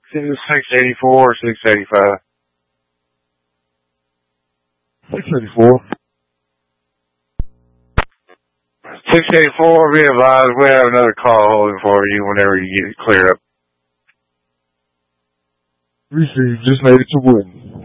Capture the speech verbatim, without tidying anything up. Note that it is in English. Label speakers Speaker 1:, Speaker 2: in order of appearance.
Speaker 1: six eighty-four or six eighty-five?
Speaker 2: six eighty-four.
Speaker 1: six eighty-four, be advised, we have another call holding for you whenever you get it cleared up.
Speaker 2: Received, just made it to Wood.